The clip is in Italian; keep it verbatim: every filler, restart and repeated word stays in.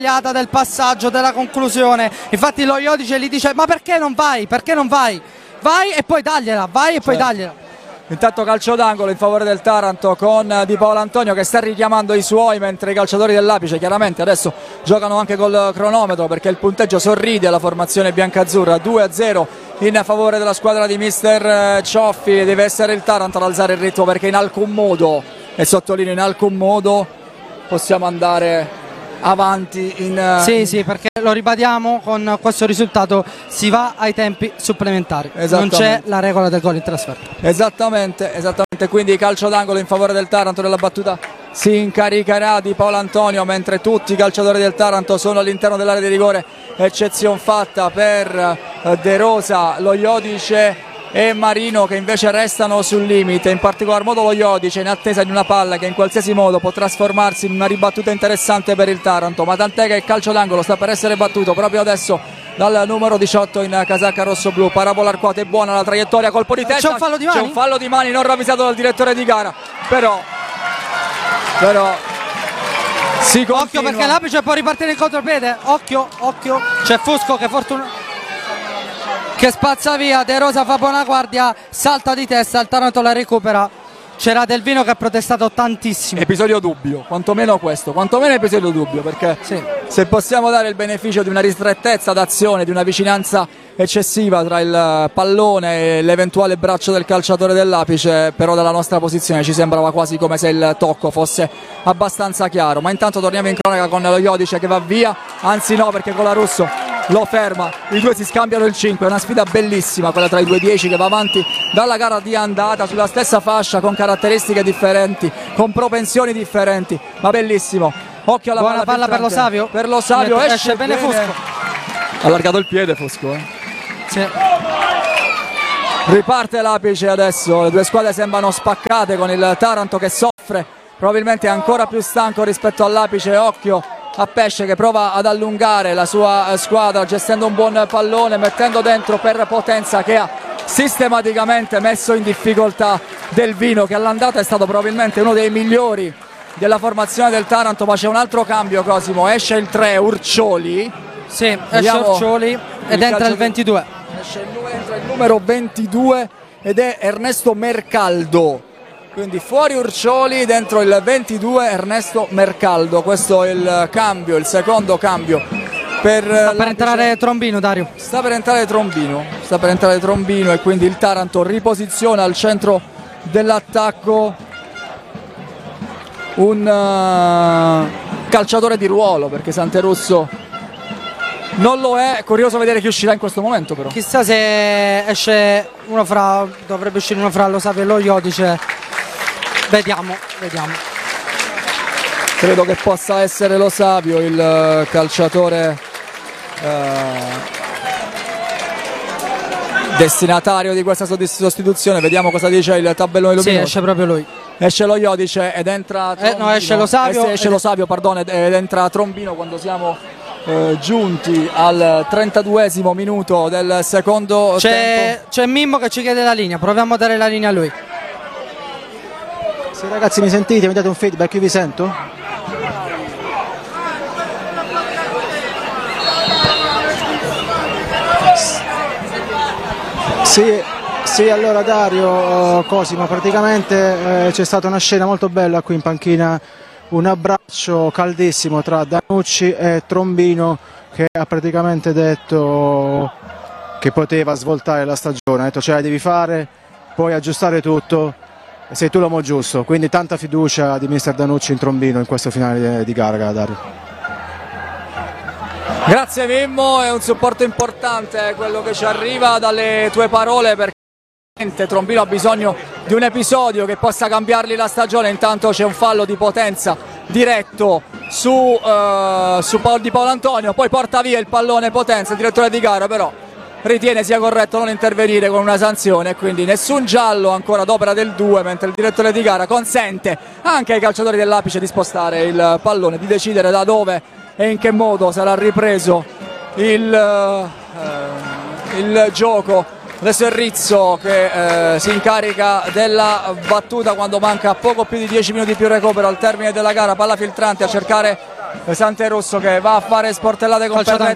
del passaggio, della conclusione. Infatti lo Iodice gli dice: ma perché non vai? Perché non vai? Vai e poi tagliela, vai e poi certo. tagliela. Intanto calcio d'angolo in favore del Taranto con Di Paolo Antonio che sta richiamando i suoi, mentre i calciatori dell'Apice chiaramente adesso giocano anche col cronometro perché il punteggio sorride alla formazione biancazzurra. Due a zero in favore della squadra di mister Cioffi. Deve essere il Taranto ad alzare il ritmo, perché in alcun modo, e sottolineo in alcun modo, possiamo andare avanti in... Sì, sì, perché lo ribadiamo, con questo risultato si va ai tempi supplementari, non c'è la regola del gol in trasferta. Esattamente, esattamente, quindi calcio d'angolo in favore del Taranto. Della battuta si incaricherà Di Paolo Antonio, mentre tutti i calciatori del Taranto sono all'interno dell'area di rigore, eccezione fatta per De Rosa, lo Iodice e Marino, che invece restano sul limite, in particolar modo lo Iodice in attesa di una palla che in qualsiasi modo può trasformarsi in una ribattuta interessante per il Taranto, ma tant'è che il calcio d'angolo sta per essere battuto proprio adesso dal numero diciotto in casacca rosso-blu. Parabola arcuata, è buona la traiettoria, colpo di testa, c'è un fallo di mani, c'è un fallo di mani non ravvisato dal direttore di gara, però però si continua. Occhio, perché l'Apice può ripartire in contropiede, occhio, occhio, c'è Fusco che fortuna che spazza via, De Rosa fa buona guardia, salta di testa, il Taranto la recupera. C'era Del Vino che ha protestato tantissimo. Episodio dubbio, quantomeno questo, quantomeno episodio dubbio, perché sì, se possiamo dare il beneficio di una ristrettezza d'azione, di una vicinanza eccessiva tra il pallone e l'eventuale braccio del calciatore dell'Apice, però dalla nostra posizione ci sembrava quasi come se il tocco fosse abbastanza chiaro. Ma intanto torniamo in cronaca con lo Iodice che va via, anzi no, perché con la Russo lo ferma, i due si scambiano il cinque, è una sfida bellissima quella tra i due dieci che va avanti dalla gara di andata sulla stessa fascia, con caratteristiche differenti, con propensioni differenti, ma bellissimo. Occhio alla buona palla, palla per lo Savio, per lo Savio, esce, esce bene, bene Fusco, ha allargato il piede Fusco, eh. Sì. Riparte l'Apice adesso, le due squadre sembrano spaccate, con il Taranto che soffre, probabilmente ancora più stanco rispetto all'Apice. Occhio a Pesce che prova ad allungare la sua squadra gestendo un buon pallone, mettendo dentro per Potenza, che ha sistematicamente messo in difficoltà Del Vino, che all'andata è stato probabilmente uno dei migliori della formazione del Taranto. Ma c'è un altro cambio, Cosimo, esce il tre, Urcioli. Sì, esce Vediamo Urcioli ed entra il ventidue. Esce il, entra il numero ventidue ed è Ernesto Mercaldo. Quindi fuori Urcioli, dentro il ventidue Ernesto Mercaldo. Questo è il cambio, il secondo cambio per sta per entrare Trombino, Dario. Sta per entrare Trombino, sta per entrare Trombino e quindi il Taranto riposiziona al centro dell'attacco un uh, calciatore di ruolo, perché Santerusso non lo è. Curioso vedere chi uscirà in questo momento, però. Chissà se esce uno fra, dovrebbe uscire uno fra lo Savio e lo Iodice. Vediamo, vediamo. Credo che possa essere lo Savio il calciatore eh, destinatario di questa sostituzione. Vediamo cosa dice il tabellone luminoso. Sì, esce proprio lui. Esce lo Iodice ed entra Trombino. Eh, no, esce lo Savio. Esce, esce lo Savio, pardon, ed entra Trombino quando siamo eh, giunti al trentaduesimo minuto del secondo tempo. C'è Mimmo che ci chiede la linea, proviamo a dare la linea a lui. Sì, ragazzi, mi sentite? Mi date un feedback? Io vi sento? Sì, sì, allora Dario, Cosimo, praticamente eh, c'è stata una scena molto bella qui in panchina, un abbraccio caldissimo tra Danucci e Trombino, che ha praticamente detto che poteva svoltare la stagione, ha detto ce la devi fare, puoi aggiustare tutto. Sei tu l'uomo giusto, quindi tanta fiducia di mister Danucci in Trombino in questo finale di gara, Dario. Grazie Mimmo, è un supporto importante quello che ci arriva dalle tue parole, perché Trombino ha bisogno di un episodio che possa cambiargli la stagione. Intanto c'è un fallo di Potenza diretto su, uh, su Paolo Di Paolo Antonio, poi porta via il pallone Potenza, il direttore di gara però ritiene sia corretto non intervenire con una sanzione, quindi nessun giallo ancora d'opera del due, mentre il direttore di gara consente anche ai calciatori dell'Apice di spostare il pallone, di decidere da dove e in che modo sarà ripreso il, eh, il gioco. Adesso è Rizzo che eh, si incarica della battuta quando manca poco più di dieci minuti più recupero al termine della gara, palla filtrante a cercare Pesante Rosso che va a fare sportellate con Calcio Perletti